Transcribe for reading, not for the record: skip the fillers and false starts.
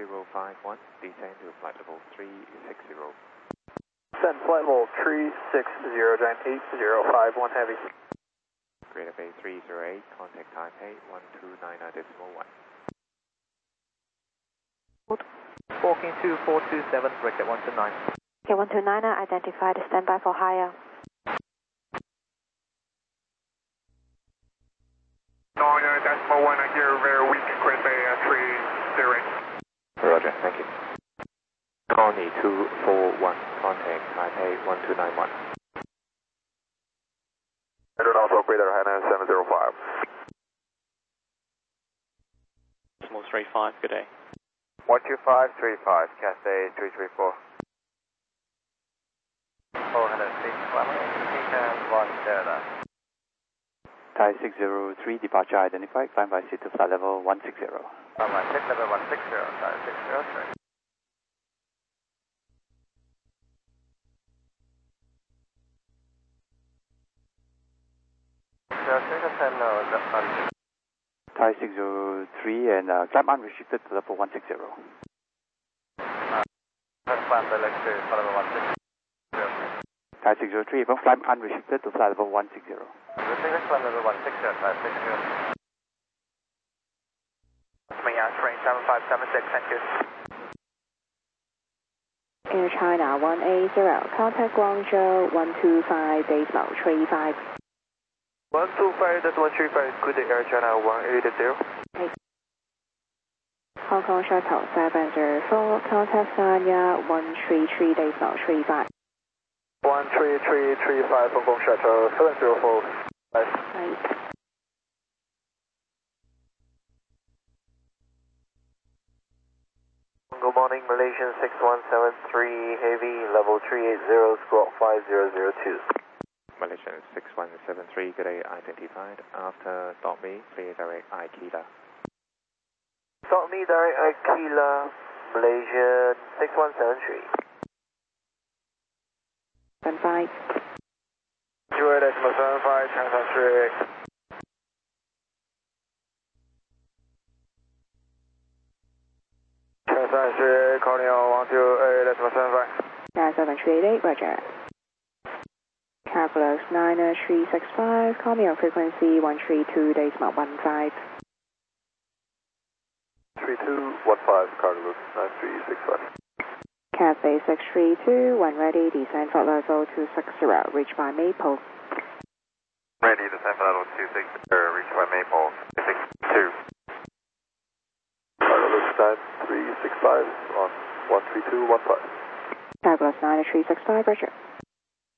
051, descend to flight level 360. Descend flight level 360, giant 8051 heavy. Greater Bay 308, contact Taipei 1299.1. Walking 2427, break at 129. Okay, 129, identified, standby for higher. No, 1, I hear very weak, Greater Bay 308. Roger, thank you. Connie 241, contact Taipei 1291. And also Greater Hainan 705. Small straight 5, good day. 12535, Cathay 334. 406, indication 1 Delta. Thai 603, departure identified, climb by seat to flight level 160. Climb by seat level 160, Thai 603. Thai 603 and climb unrestricted to level 160. Climb direct to flight level 160. Thai 603, above climb unrestricted to flight level 160. Restricted climb level 160, Thai 603. Miami range 7576, thank you. Air China 180, contact Guangzhou 125, decimal 35. 125.135, good day, Air China 180. Hong Kong Shuttle 704, contact Sanya 133, decimal 35. 13335, Hong Kong Shuttle 704. Right. Good morning, Malaysian 6173, heavy, level 380, squawk 5002. Malaysian 6173, good day, identified. After stop me, clear direct Aikila. Stop me, direct Aikila, Malaysian 6173. 75. 0.75, transfer 3. Calling on 128.75. 7388, roger. Calculus 9365, call me on frequency 132.15. 3215, Carlos 9365. Cathay 632, when ready, descend flight level 260, reach by Maple. Ready, descend flight level 260, reach by Maple, 62. Carlos 9365 on 13215. Calculus 9365, roger.